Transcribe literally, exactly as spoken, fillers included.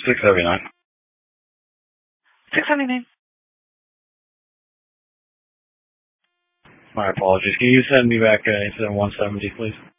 six seventy-nine. six seventy-nine. My apologies. Can you send me back uh, incident one seventy, please?